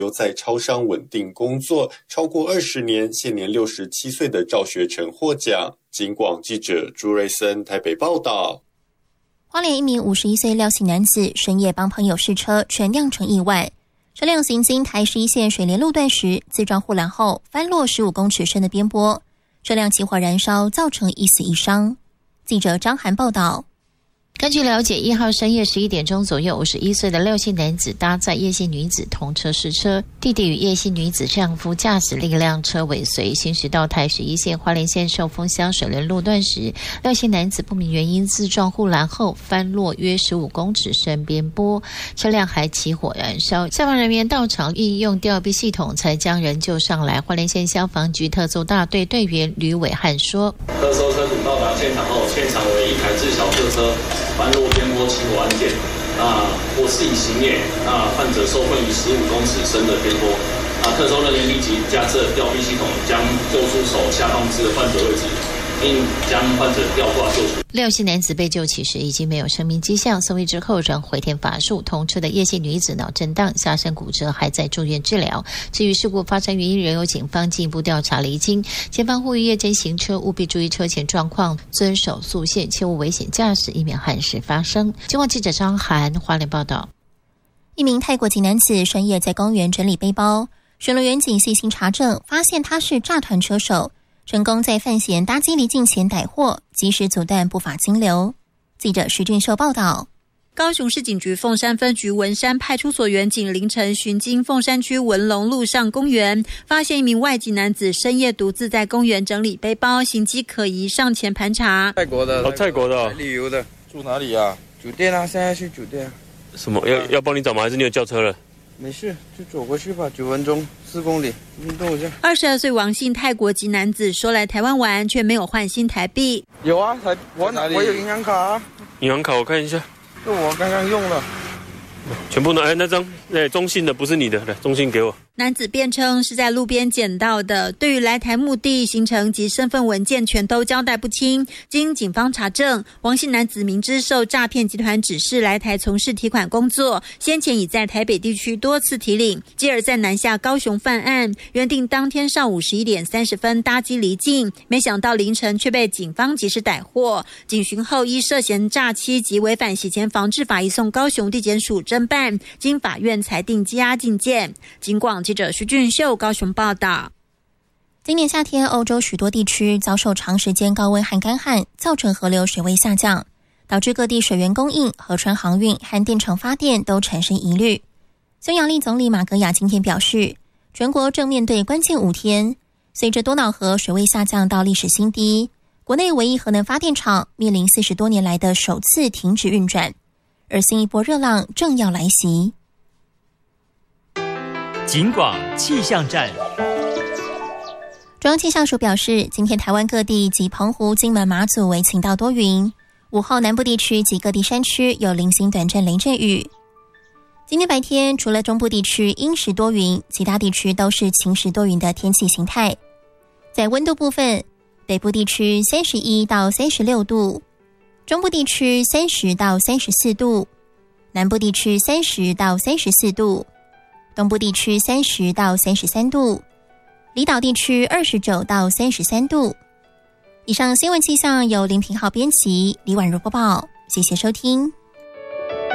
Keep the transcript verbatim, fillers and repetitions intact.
留在超商稳定工作超过二十年，现年六十七岁的赵学成获奖。警广记者朱瑞森台北报道。 花莲一名五十一岁廖姓男子深夜帮朋友试车，却酿成意外。车辆行经台十一线水连路段时，自撞护栏后翻落十五公尺深的边坡，车辆起火燃烧，造成一死一伤。记者张涵报道。 根据了解，一号深夜十一点钟左右，五十一岁的廖姓男子搭载叶姓女子同车试车，弟弟与叶姓女子丈夫驾驶另一辆车尾随，行驶到台十一线花莲县寿丰乡水连路段时，廖姓男子不明原因自撞护栏后翻落约十五公尺深边坡，车辆还起火燃烧。消防人员到场应用吊臂系统才将人救上来。花莲县消防局特搜大队队员吕伟汉说： 特搜车组到达现场后，现场为一台自小客车翻落边坡起火案件，那过失已行业，那患者受困于十五公尺深的边坡，那特搜人员立即架设吊臂系统，将救出手下放置的患者位置，并将患者吊挂救出。 廖姓男子被救起时已经没有生命迹象，送医之后仍回天乏术。同车的叶姓女子脑震荡、下身骨折，还在住院治疗。至于事故发生原因，仍由警方进一步调查厘清。前方呼吁夜间行车务必注意车前状况，遵守速限，切勿危险驾驶，以免憾事发生。经过记者张涵花莲报道。 一名泰国籍男子深夜在公园整理背包，巡逻员警细心查证，发现他是诈团车手，成功在犯嫌搭机离境前逮获，及时阻断不法金流。记者徐俊秀报道。 高雄市警局凤山分局文山派出所员警凌晨巡经凤山区文龙路上公园，发现一名外籍男子深夜独自在公园整理背包，行迹可疑，上前盘查。 泰国的， 哦，泰国的、哦， 旅游的，住哪里啊？酒店啊，现在去酒店。 什么？要要帮你找吗？还是你有叫车了？ 没事，就走过去吧，九分钟，四公里，运动一下。 二十二岁王姓泰国籍男子说来台湾玩，却没有换新台币。 有啊，台我我有银行卡啊。 银行卡我看一下， 这我刚刚用了。 全部拿，哎，那张哎中信的不是你的，来中信给我。 男子辩称是在路边捡到的，对于来台目的、行程及身份文件全都交代不清。经警方查证，王姓男子明知受诈骗集团指示来台从事提款工作，先前已在台北地区多次提领，继而在南下高雄犯案，原定当天上午十一点三十分搭机离境，没想到凌晨却被警方及时逮获。警询后依涉嫌诈欺及违反洗钱防治法移送高雄地检署侦办，经法院裁定羁押禁见。警广记者徐俊秀高雄报道。 今年夏天，欧洲许多地区遭受长时间高温和干旱，造成河流水位下降，导致各地水源供应、河川航运和电厂发电都产生疑虑。匈牙利总理马格雅今天表示，全国正面对关键五天，随着多瑙河水位下降到历史新低，国内唯一核能发电厂面临四十多年来的首次停止运转，而新一波热浪正要来袭。 警广气象站。 中央气象署表示，今天台湾各地及澎湖、金门、马祖为晴到多云，午后南部地区及各地山区有零星短暂雷阵雨。今天白天除了中部地区阴时多云，其他地区都是晴时多云的天气形态。在温度部分，北部地区三十一到三十六度，中部地区三十到三十四度，南部地区三十到三十四度，东部地区三十到三十三度，离岛地区二十九到三十三度。以上新闻气象由林平浩编辑，李婉如播报，谢谢收听。